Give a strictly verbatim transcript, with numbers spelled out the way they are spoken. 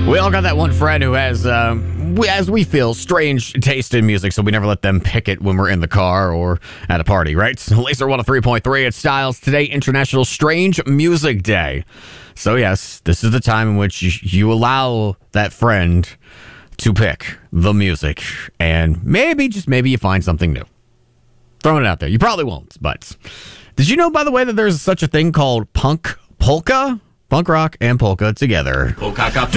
We all got that one friend who has, um, we, as we feel, strange taste in music, so we never let them pick it when we're in the car or at a party, right? So Laser one oh three point three at Styles. Today, International Strange Music Day. So yes, this is the time in which you, you allow that friend to pick the music, and maybe, just maybe, you find something new. Throwing it out there. You probably won't, but did you know, by the way, that there's such a thing called punk polka? Punk rock and polka together. Polka